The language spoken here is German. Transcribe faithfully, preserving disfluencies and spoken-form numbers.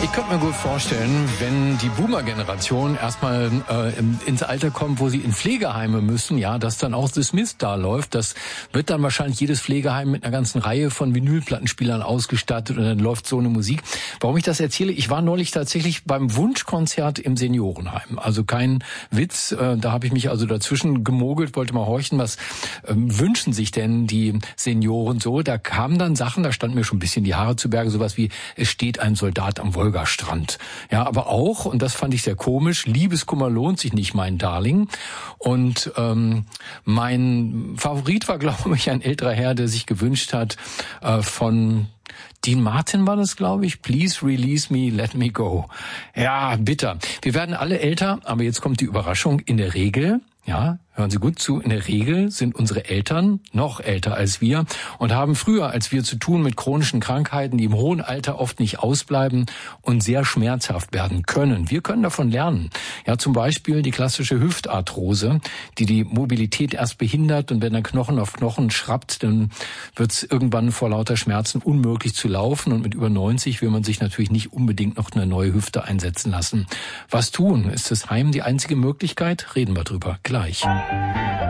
Ich könnte mir gut vorstellen, wenn die Boomer-Generation erstmal äh, ins Alter kommt, wo sie in Pflegeheime müssen, ja, dass dann auch The Smiths da läuft. Das wird dann wahrscheinlich jedes Pflegeheim mit einer ganzen Reihe von Vinylplattenspielern ausgestattet und dann läuft so eine Musik. Warum ich das erzähle? Ich war neulich tatsächlich beim Wunschkonzert im Seniorenheim. Also kein Witz, äh, da habe ich mich also dazwischen gemogelt, wollte mal horchen, was äh, wünschen sich denn die Senioren so? Da kamen dann Sachen, da standen mir schon ein bisschen die Haare zu Berge, sowas wie, es steht ein Soldat am Wolgastrand. Ja, aber auch, und das fand ich sehr komisch, Liebeskummer lohnt sich nicht, mein Darling. Und ähm, mein Favorit war, glaube ich, ein älterer Herr, der sich gewünscht hat äh, von Dean Martin war das, glaube ich. Please release me, let me go. Ja, bitter. Wir werden alle älter, aber jetzt kommt die Überraschung. In der Regel, ja, hören Sie gut zu, in der Regel sind unsere Eltern noch älter als wir und haben früher als wir zu tun mit chronischen Krankheiten, die im hohen Alter oft nicht ausbleiben und sehr schmerzhaft werden können. Wir können davon lernen. Ja, zum Beispiel die klassische Hüftarthrose, die die Mobilität erst behindert, und wenn der Knochen auf Knochen schrappt, dann wird es irgendwann vor lauter Schmerzen unmöglich zu laufen, und mit über neunzig will man sich natürlich nicht unbedingt noch eine neue Hüfte einsetzen lassen. Was tun? Ist das Heim die einzige Möglichkeit? Reden wir drüber gleich.